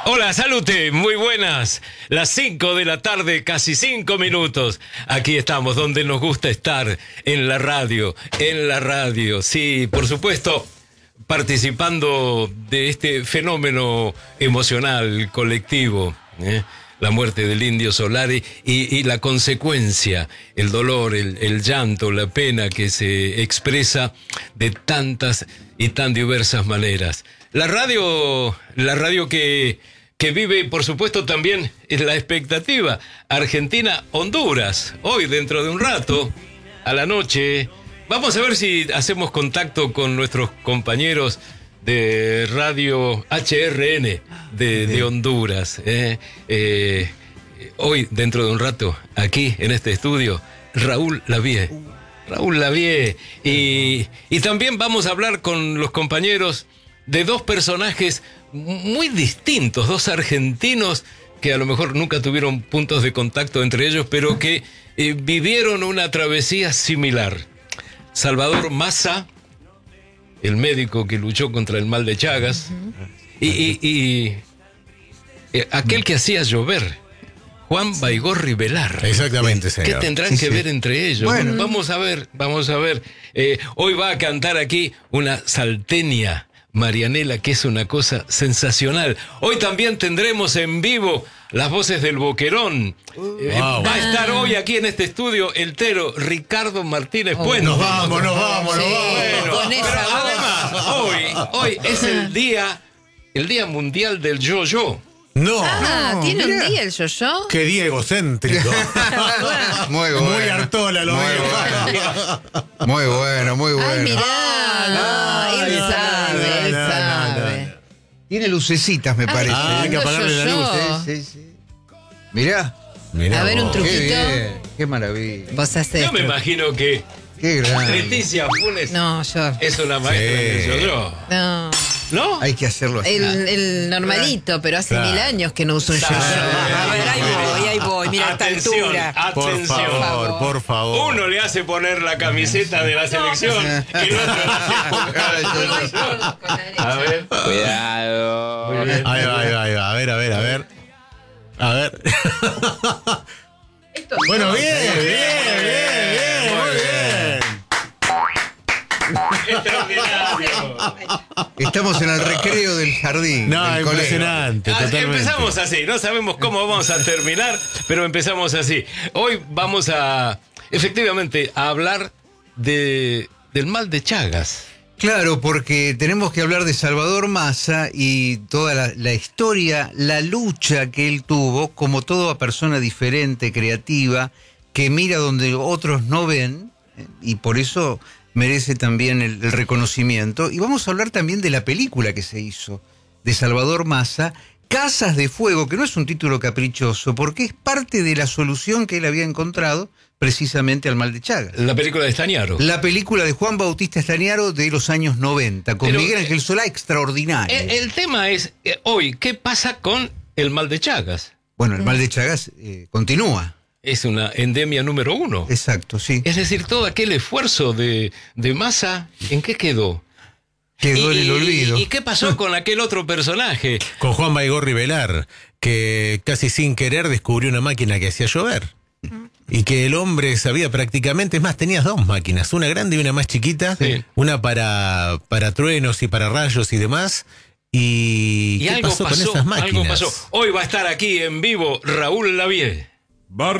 Hola, salute, muy buenas. Las 5 de la tarde, casi 5 minutos. Aquí estamos, donde nos gusta estar, en la radio. Sí, por supuesto, participando de este fenómeno emocional, colectivo, la muerte del Indio Solari y la consecuencia, el dolor, el llanto, la pena que se expresa de tantas y tan diversas maneras. La radio que vive, por supuesto, también es la expectativa. Argentina-Honduras, hoy, dentro de un rato, a la noche. Vamos a ver si hacemos contacto con nuestros compañeros de Radio HRN de Honduras. Hoy, dentro de un rato, aquí, en este estudio, Raúl Lavie. Y también vamos a hablar con los compañeros de dos personajes muy distintos, dos argentinos que a lo mejor nunca tuvieron puntos de contacto entre ellos, pero que vivieron una travesía similar. Salvador Massa, el médico que luchó contra el mal de Chagas, y aquel que hacía llover, Juan Baigorri Velar. Exactamente, señor. ¿Qué tendrán que ver entre ellos? Bueno, vamos a ver. Hoy va a cantar aquí una salteña, Marianela, que es una cosa sensacional. Hoy también tendremos en vivo las voces del Boquerón. Va a estar hoy aquí en este estudio el tero Ricardo Martínez Puente. Nos vamos. Bueno, pero además, hoy es el día mundial del yo-yo. No. ¿Tiene Mirá. un día el yo-yo? Qué día egocéntrico. Muy bueno. Muy Artola lo veo. Muy bueno. Ay, mirá, él sabe. Tiene lucecitas, me parece. Hay que apagarle la luz. Sí. Mirá. A ver, un Qué truquito. bien. Qué maravilla. Vos hacés. Yo me imagino que Qué grande. Leticia Funes No, yo. es una maestra de yo-yo. No. ¿No? Hay que hacerlo así. El normalito, pero hace Claro. 1000 años que no uso un yo-yo. A ver, ahí voy, mira esta altura. Atención. Por favor. Uno le hace poner la camiseta de la selección y el otro le hace poner. A ver. Cuidado. Muy bien. Ahí va. A ver. Bueno, bien. Muy bien. Extraordinario. Estamos en el recreo del jardín. No, del colegio. impresionante, totalmente. Empezamos así, no sabemos cómo vamos a terminar, pero empezamos así. Hoy vamos efectivamente, a hablar del mal de Chagas. Claro, porque tenemos que hablar de Salvador Massa y toda la historia, la lucha que él tuvo, como toda persona diferente, creativa, que mira donde otros no ven, y por eso merece también el reconocimiento. Y vamos a hablar también de la película que se hizo de Salvador Massa, Casas de Fuego, que no es un título caprichoso, porque es parte de la solución que él había encontrado precisamente al mal de Chagas. La película de Estañaro. La película de Juan Bautista Estañaro de los años 90, con Pero, Miguel Ángel Solá, extraordinaria. El tema es, hoy, ¿qué pasa con el mal de Chagas? Bueno, el mal de Chagas continúa. Es una endemia número 1. Exacto, sí. Es decir, todo aquel esfuerzo de Massa, ¿en qué quedó? Quedó en el olvido. ¿Y qué pasó con aquel otro personaje? Con Juan Baigorri Velar, que casi sin querer descubrió una máquina que hacía llover. Y que el hombre sabía prácticamente, es más, tenías dos máquinas, una grande y una más chiquita, Sí. una para truenos y para rayos y demás. ¿Y qué algo pasó con esas máquinas? Algo pasó. Hoy va a estar aquí en vivo Raúl Lavie.